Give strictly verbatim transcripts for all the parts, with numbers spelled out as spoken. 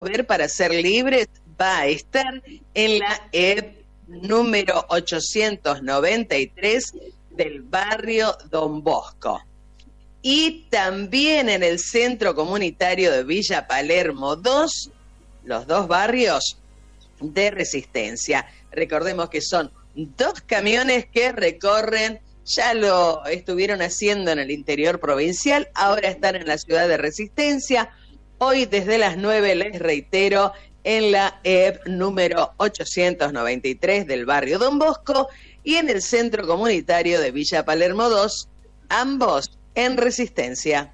Chofer para Ser Libres va a estar en la E P número ochocientos noventa y tres del barrio Don Bosco. Y también en el Centro Comunitario de Villa Palermo dos, los dos barrios de Resistencia. Recordemos que son dos camiones que recorren, ya lo estuvieron haciendo en el interior provincial, ahora están en la ciudad de Resistencia. Hoy desde las nueve, les reitero, en la E P número ochocientos noventa y tres del barrio Don Bosco y en el Centro Comunitario de Villa Palermo dos, ambos en Resistencia.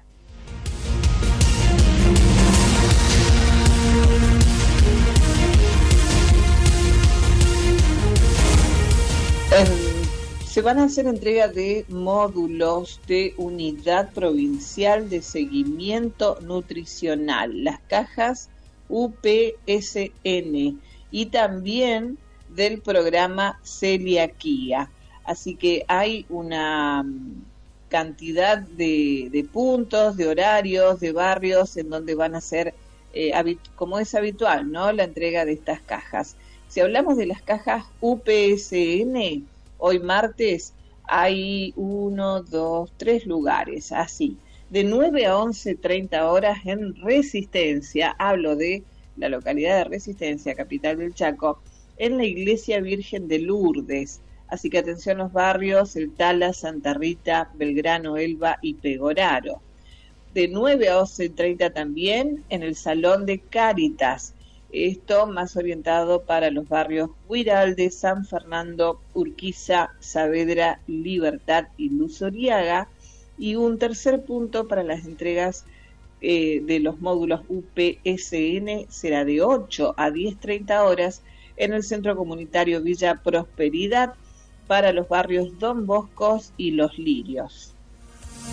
En, se van a hacer entrega de módulos de Unidad Provincial de Seguimiento Nutricional, las cajas U P S N, y también del programa Celiaquía. Así que hay una cantidad de, de puntos, de horarios, de barrios en donde van a ser, eh, habit- como es habitual, ¿no?, la entrega de estas cajas. Si hablamos de las cajas U P S N, hoy martes hay uno, dos, tres lugares, así, de nueve a once treinta horas en Resistencia. Hablo de la localidad de Resistencia, capital del Chaco, en la Iglesia Virgen de Lourdes. Así que atención los barrios, El Tala, Santa Rita, Belgrano, Elba y Pegoraro. De nueve a once treinta también en el Salón de Cáritas. Esto más orientado para los barrios Huiralde, San Fernando, Urquiza, Saavedra, Libertad y Luz Oriaga. Y un tercer punto para las entregas eh, de los módulos U P S N será de ocho a diez treinta horas en el Centro Comunitario Villa Prosperidad para los barrios Don Bosco y Los Lirios.